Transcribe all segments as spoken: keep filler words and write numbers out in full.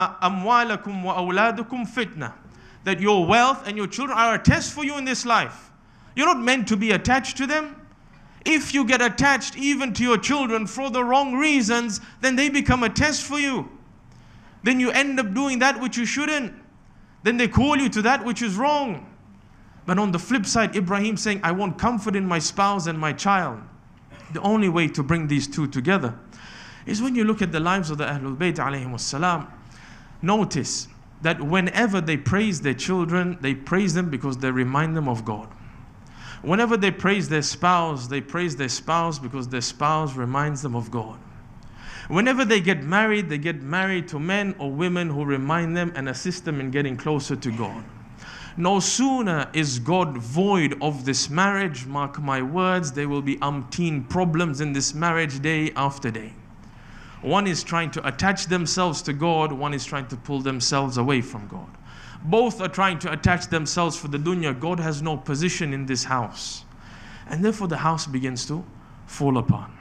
أَمْوَالَكُمْ وَأَوْلَادُكُمْ فِتْنَةً. That your wealth and your children are a test for you in this life. You're not meant to be attached to them. If you get attached even to your children for the wrong reasons, then they become a test for you. Then you end up doing that which you shouldn't. Then they call you to that which is wrong. But on the flip side, Ibrahim saying, I want comfort in my spouse and my child. The only way to bring these two together is when you look at the lives of the Ahlul Bayt alayhim wassalam. Notice that whenever they praise their children, they praise them because they remind them of God. Whenever they praise their spouse, they praise their spouse because their spouse reminds them of God. Whenever they get married, they get married to men or women who remind them and assist them in getting closer to God. No sooner is God void of this marriage, mark my words, there will be umpteen problems in this marriage day after day. One is trying to attach themselves to God, one is trying to pull themselves away from God. Both are trying to attach themselves for the dunya. God has no position in this house. And therefore the house begins to fall apart.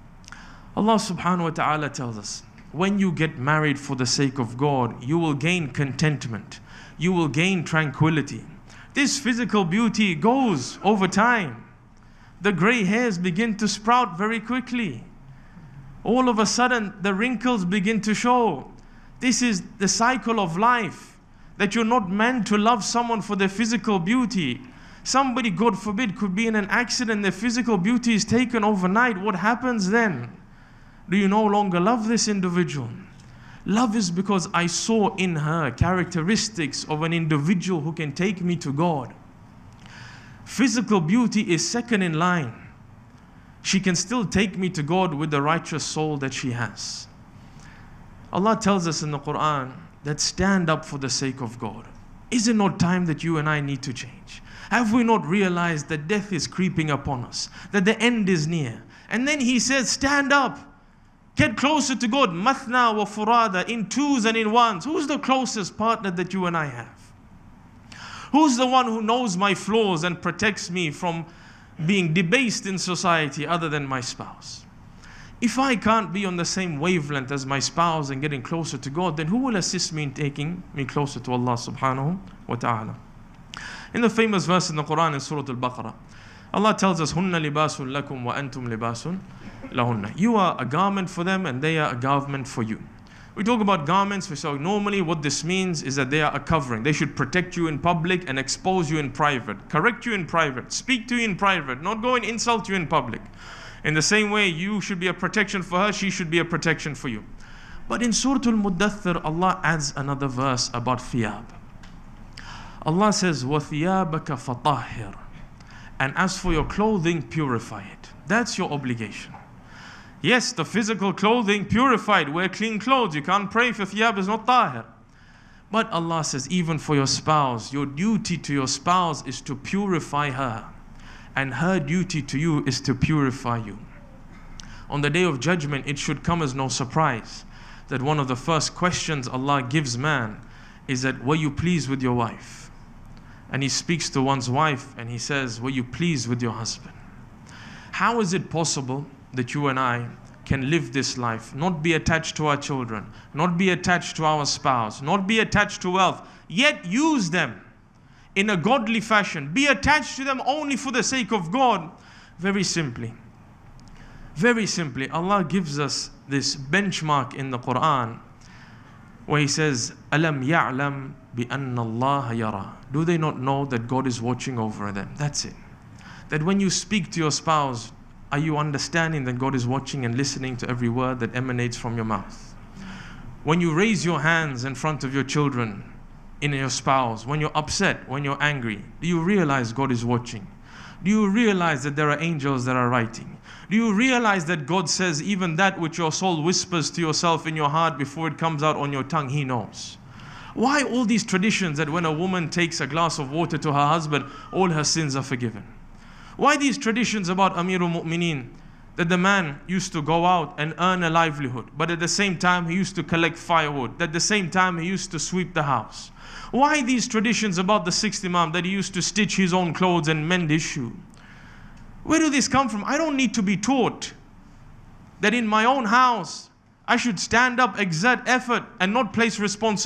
Allah subhanahu wa ta'ala tells us, when you get married for the sake of God, you will gain contentment. You will gain tranquility. This physical beauty goes over time. The gray hairs begin to sprout very quickly. All of a sudden, the wrinkles begin to show. This is the cycle of life. That you're not meant to love someone for their physical beauty. Somebody, God forbid, could be in an accident, their physical beauty is taken overnight. What happens then? Do you no longer love this individual? Love is because I saw in her characteristics of an individual who can take me to God. Physical beauty is second in line. She can still take me to God with the righteous soul that she has. Allah tells us in the Quran that stand up for the sake of God. Is it not time that you and I need to change? Have we not realized that death is creeping upon us? That the end is near? And then He says, stand up. Get closer to God. Mathna wa furada, in twos and in ones. Who's the closest partner that you and I have? Who's the one who knows my flaws and protects me from being debased in society other than my spouse? If I can't be on the same wavelength as my spouse and getting closer to God, then who will assist me in taking me closer to Allah subhanahu wa ta'ala? In the famous verse in the Quran in Surah Al-Baqarah, Allah tells us, Hunna libasun lakum wa antum libasun lahunna. You are a garment for them and they are a garment for you. We talk about garments, we say normally what this means is that they are a covering. They should protect you in public and expose you in private, correct you in private, speak to you in private, not go and insult you in public. In the same way, you should be a protection for her, she should be a protection for you. But in Surah Al-Muddathir, Allah adds another verse about thiyab. Allah says, وَثِيَابَكَ فَطَهِّرْ. And as for your clothing, purify it. That's your obligation. Yes, the physical clothing, purified, wear clean clothes. You can't pray if your thiyab is not tahir. But Allah says, even for your spouse, your duty to your spouse is to purify her. And her duty to you is to purify you. On the day of judgment, it should come as no surprise that one of the first questions Allah gives man is that, were you pleased with your wife? And he speaks to one's wife and he says, were you pleased with your husband? How is it possible that you and I can live this life, not be attached to our children, not be attached to our spouse, not be attached to wealth, yet use them in a godly fashion, be attached to them only for the sake of God? Very simply, very simply, Allah gives us this benchmark in the Quran where He says, Alam ya'lam bi anna Allah yara. Do they not know that God is watching over them? That's it. That when you speak to your spouse, are you understanding that God is watching and listening to every word that emanates from your mouth? When you raise your hands in front of your children, in your spouse, when you're upset, when you're angry, do you realize God is watching? Do you realize that there are angels that are writing? Do you realize that God says even that which your soul whispers to yourself in your heart before it comes out on your tongue, He knows? Why all these traditions that when a woman takes a glass of water to her husband, all her sins are forgiven? Why these traditions about Amirul Mu'mineen, that the man used to go out and earn a livelihood, but at the same time he used to collect firewood, at the same time he used to sweep the house? Why these traditions about the sixth Imam, that he used to stitch his own clothes and mend his shoe? Where do these come from? I don't need to be taught that in my own house I should stand up, exert effort, and not place responsibility